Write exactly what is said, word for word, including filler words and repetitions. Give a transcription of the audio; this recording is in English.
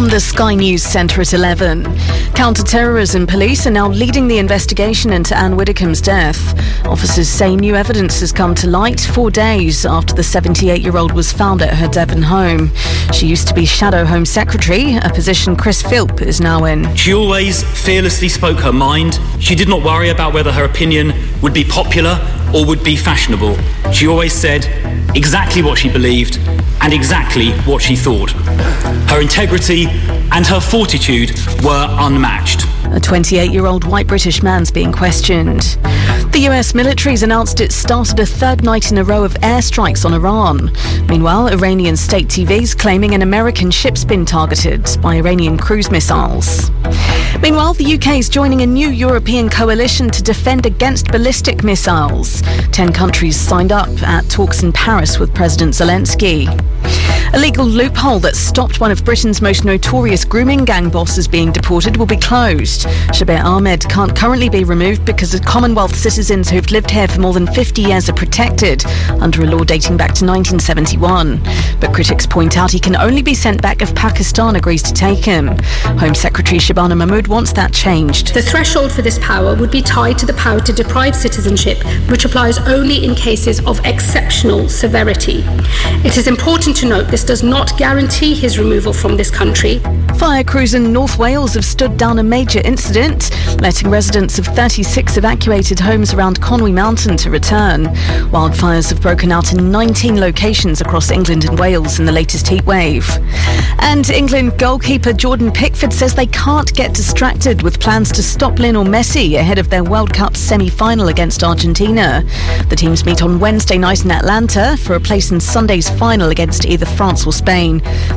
From the Sky News Centre at eleven. Counter-terrorism police are now leading the investigation into Anne Widdecombe's death. Officers say new evidence has come to light four days after the seventy-eight-year-old was found at her Devon home. She used to be Shadow Home Secretary, a position Chris Philp is now in. She always fearlessly spoke her mind. She did not worry about whether her opinion would be popular or would be fashionable. She always said exactly what she believed and exactly what she thought. Her integrity and her fortitude were unmatched. A twenty-eight-year-old white British man's being questioned. The U S military's announced it started a third night in a row of airstrikes on Iran. Meanwhile, Iranian state T V's claiming an American ship's been targeted by Iranian cruise missiles. Meanwhile, the U K's joining a new European coalition to defend against ballistic missiles. Ten countries signed up at talks in Paris with President Zelensky. A legal loophole that stopped one of Britain's most notorious grooming gang bosses being deported will be closed. Shabir Ahmed can't currently be removed because Commonwealth citizens who've lived here for more than fifty years are protected under a law dating back to nineteen seventy-one. But critics point out he can only be sent back if Pakistan agrees to take him. Home Secretary Shabana Mahmood wants that changed. The threshold for this power would be tied to the power to deprive citizenship, which applies only in cases of exceptional severity. It is important to note this does not guarantee his removal from this country. Fire crews in North Wales have stood down a major incident, letting residents of thirty-six evacuated homes around Conwy Mountain to return. Wildfires have broken out in nineteen locations across England and Wales in the latest heat wave. And England goalkeeper Jordan Pickford says they can't get distracted with plans to stop Lionel Messi ahead of their World Cup semi-final against Argentina. The teams meet on Wednesday night in Atlanta for a place in Sunday's final against either France or Spain.